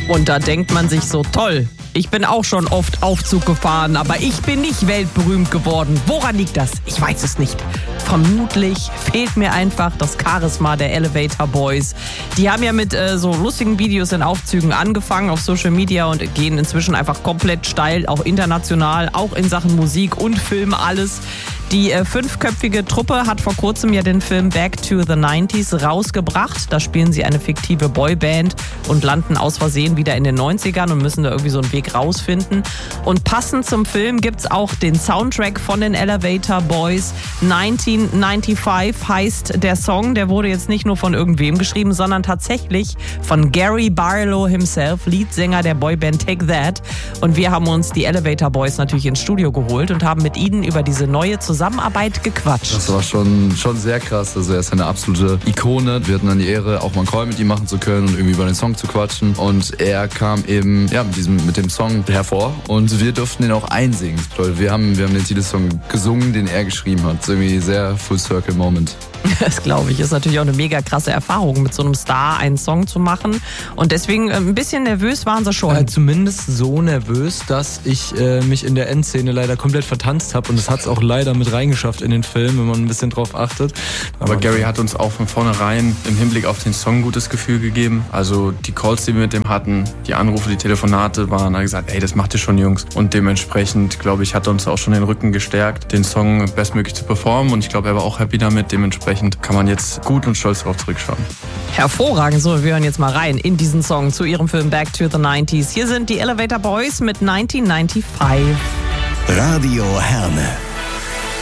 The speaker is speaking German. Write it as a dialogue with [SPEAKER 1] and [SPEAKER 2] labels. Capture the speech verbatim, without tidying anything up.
[SPEAKER 1] Und da denkt man sich so, toll, ich bin auch schon oft Aufzug gefahren, aber ich bin nicht weltberühmt geworden. Woran liegt das? Ich weiß es nicht. Vermutlich fehlt mir einfach das Charisma der Elevator Boys. Die haben ja mit äh, so lustigen Videos in Aufzügen angefangen auf Social Media und gehen inzwischen einfach komplett steil, auch international, auch in Sachen Musik und Film, alles. Die äh, fünfköpfige Truppe hat vor kurzem ja den Film Back to the neunziger rausgebracht. Da spielen sie eine fiktive Boyband und landen aus Versehen wieder in den neunzigern und müssen da irgendwie so einen Weg rausfinden. Und passend zum Film gibt's auch den Soundtrack von den Elevator Boys. neunzehnhundertfünfundneunzig heißt der Song. Der wurde jetzt nicht nur von irgendwem geschrieben, sondern tatsächlich von Gary Barlow himself, Leadsänger der Boyband Take That. Und wir haben uns die Elevator Boys natürlich ins Studio geholt und haben mit ihnen über diese neue Zusammenarbeit gequatscht.
[SPEAKER 2] Das war schon, schon sehr krass. Also er ist eine absolute Ikone. Wir hatten dann die Ehre, auch mal einen Call mit ihm machen zu können und irgendwie über den Song zu quatschen. Und er kam eben ja, mit, diesem, mit dem Song hervor und wir durften den auch einsingen. Wir haben, wir haben den Titelsong gesungen, den er geschrieben hat. Das ist irgendwie sehr Full-Circle-Moment.
[SPEAKER 1] Das glaube ich, ist natürlich auch eine mega krasse Erfahrung, mit so einem Star einen Song zu machen. Und deswegen ein bisschen nervös waren sie schon.
[SPEAKER 3] Ja, zumindest so nervös, dass ich äh, mich in der Endszene leider komplett vertanzt habe. Und das hat es auch leider mit reingeschafft in den Film, wenn man ein bisschen drauf achtet.
[SPEAKER 4] Aber Gary hat uns auch von vornherein im Hinblick auf den Song ein gutes Gefühl gegeben. Also die Calls, die wir mit dem hatten, die Anrufe, die Telefonate waren, er hat gesagt, ey, das macht ihr schon, Jungs. Und dementsprechend, glaube ich, hat er uns auch schon den Rücken gestärkt, den Song bestmöglich zu performen. Und ich glaube, er war auch happy damit. Dementsprechend kann man jetzt gut und stolz darauf zurückschauen.
[SPEAKER 1] Hervorragend. So, wir hören jetzt mal rein in diesen Song zu ihrem Film Back to the neunziger. Hier sind die Elevator Boys mit neunzehnhundertfünfundneunzig.
[SPEAKER 5] Radio Herne.